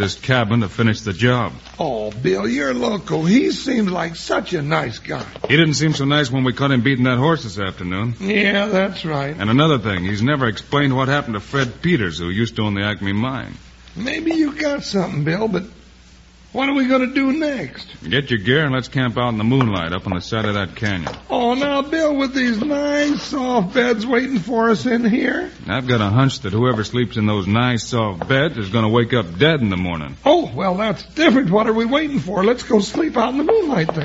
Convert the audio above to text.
this cabin to finish the job. Oh, Bill, you're loco. He seems like such a nice guy. He didn't seem so nice when we caught him beating that horse this afternoon. Yeah, that's right. And another thing, he's never explained what happened to Fred Peters, who used to own the Acme mine. Maybe you got something, Bill, but what are we going to do next? Get your gear and let's camp out in the moonlight up on the side of that canyon. Oh, now, Bill, with these nice soft beds waiting for us in here? I've got a hunch that whoever sleeps in those nice soft beds is going to wake up dead in the morning. Oh, well, that's different. What are we waiting for? Let's go sleep out in the moonlight then.